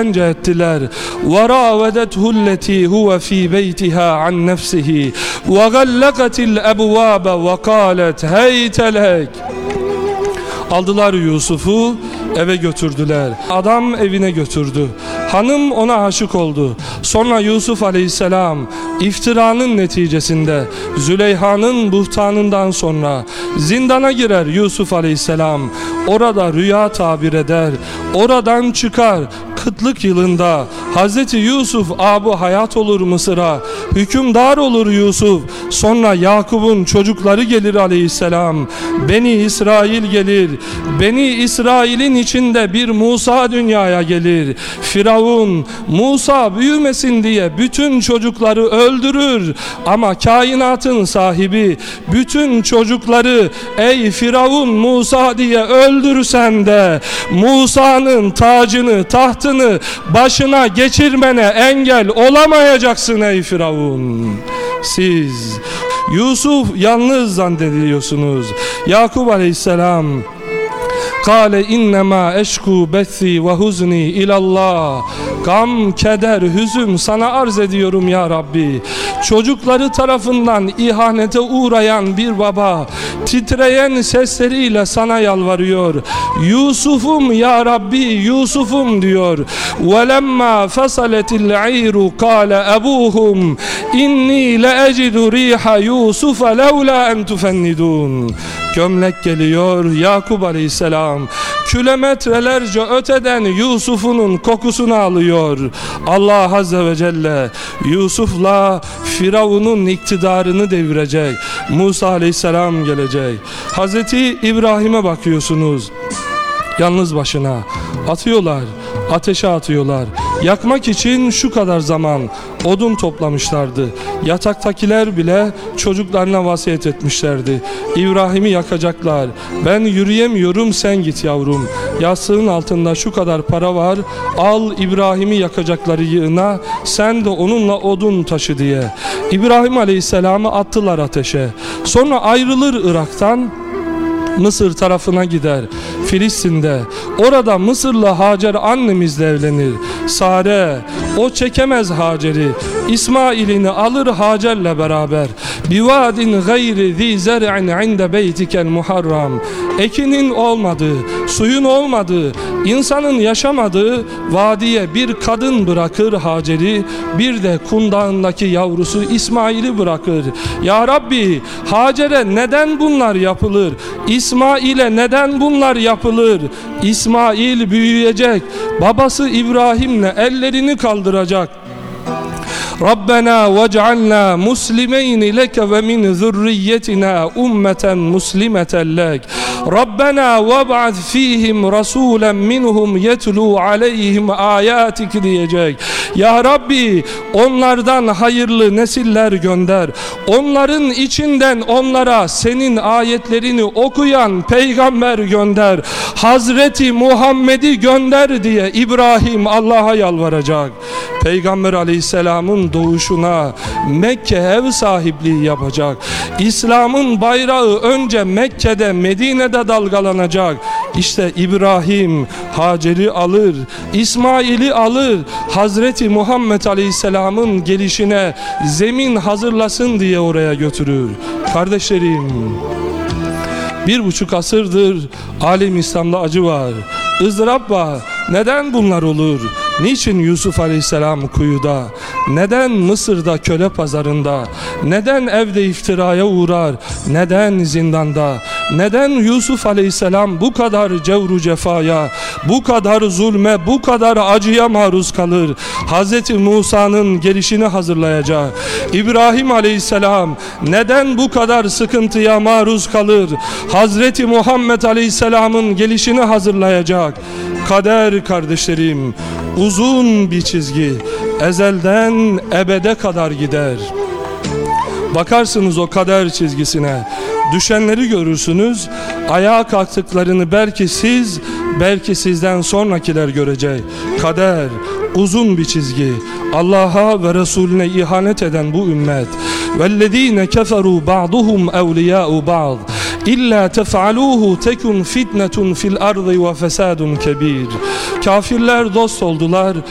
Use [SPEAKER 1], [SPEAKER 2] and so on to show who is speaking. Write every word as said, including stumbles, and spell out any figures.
[SPEAKER 1] işkence ettiler. وَرَاوَدَتْهُ الَّتِي هُوَ ف۪ي بَيْتِهَا عَنْ نَفْسِهِ وَغَلَّقَتِ الْأَبْوَابَ وَقَالَتْ هَيْتَ لَكَ. Aldılar Yusuf'u, eve götürdüler. Adam evine götürdü. Hanım ona aşık oldu. Sonra Yusuf Aleyhisselam iftiranın neticesinde, Züleyha'nın buhtanından sonra zindana girer Yusuf Aleyhisselam. Orada rüya tabir eder. Oradan çıkar. Kıtlık yılında Hazreti Yusuf abu hayat olur Mısır'a, hükümdar olur Yusuf. Sonra Yakub'un çocukları gelir Aleyhisselam. Beni İsrail gelir. Beni İsrail'in içinde bir Musa dünyaya gelir. Firavun Musa büyümesin diye bütün çocukları öldürür. Ama kainatın sahibi bütün çocukları ey Firavun Musa diye öldürsen de Musa'nın tacını, tahtını başına geçirmene engel olamayacaksın ey Firavun. Siz Yusuf yalnız zannediyorsunuz. Yakup Aleyhisselam Kale innema eşku bethi ve huzni ilallah. Gam, keder, hüzün sana arz ediyorum ya Rabbi. Çocukları tarafından ihanete uğrayan bir baba titreyen sesleriyle sana yalvarıyor. Yusuf'um ya Rabbi, Yusuf'um diyor. Velemma fasaletil ayru kâle ebuhum inni le ecidu riha Yusuf levla en tufennidun. Gömlek geliyor Yakup Aleyhisselam kilometrelerce öteden Yusuf'unun kokusunu alıyor. Allah Azze ve Celle Yusuf'la Firavun'un iktidarını devirecek. Musa Aleyhisselam gelecek. Hazreti İbrahim'e bakıyorsunuz. Yalnız başına atıyorlar, ateşe atıyorlar. Yakmak için şu kadar zaman odun toplamışlardı. Yataktakiler bile çocuklarına vasiyet etmişlerdi. İbrahim'i yakacaklar. Ben yürüyemiyorum, sen git yavrum. Yastığın altında şu kadar para var. Al İbrahim'i yakacakları yığına. Sen de onunla odun taşı diye. İbrahim Aleyhisselam'ı attılar ateşe. Sonra ayrılır Irak'tan. Mısır tarafına gider. Filistin'de. Orada Mısırlı Hacer annemizle evlenir. Sare o çekemez Hacer'i. İsmail'ini alır Hacer'le beraber. Bivadin gayri zi zer'in inde beytikel muharram. Ekinin olmadığı, suyun olmadığı, insanın yaşamadığı vadiye bir kadın bırakır Hacer'i, bir de kundağındaki yavrusu İsmail'i bırakır. Ya Rabbi, Hacer'e neden bunlar yapılır? İsmail'e neden bunlar yapılır? İsmail büyüyecek, babası İbrahim'le ellerini kaldıracak. Rabbena vec'alna muslimeyni leke ve min zürriyetina ummeten muslimeten lek. Rabbena veb'ath fihim rasulen minhum yetlu aleyhim ayatik diyecek. Ya Rabbi, onlardan hayırlı nesiller gönder. Onların içinden onlara senin ayetlerini okuyan peygamber gönder. Hazreti Muhammed'i gönder diye İbrahim Allah'a yalvaracak. Peygamber Aleyhisselam'ın doğuşuna Mekke ev sahipliği yapacak. İslam'ın bayrağı önce Mekke'de, Medine'de dalgalanacak. İşte İbrahim Hacer'i alır, İsmail'i alır, Hazreti Muhammed Aleyhisselam'ın gelişine zemin hazırlasın diye oraya götürür. Kardeşlerim, bir buçuk asırdır alem İslam'da acı var, ızdırap var. Neden bunlar olur? Niçin Yusuf Aleyhisselam kuyuda? Neden Mısır'da köle pazarında? Neden evde iftiraya uğrar? Neden zindanda? Neden Yusuf Aleyhisselam bu kadar cevru cefaya, bu kadar zulme, bu kadar acıya maruz kalır? Hazreti Musa'nın gelişini hazırlayacak. İbrahim Aleyhisselam neden bu kadar sıkıntıya maruz kalır? Hazreti Muhammed Aleyhisselam'ın gelişini hazırlayacak. Kader kardeşlerim uzun bir çizgi, ezelden ebede kadar gider. Bakarsınız o kader çizgisine, düşenleri görürsünüz, ayağa kalktıklarını belki siz, belki sizden sonrakiler görecek. Kader uzun bir çizgi. Allah'a ve Resulüne ihanet eden bu ümmet. وَالَّذ۪ينَ كَفَرُوا بَعْضُهُمْ اَوْلِيَاءُ بَعْضٍ İlla tef'aluhu tekun fitnetun fil ardı ve fesadun kebir. Kafirler dost oldular.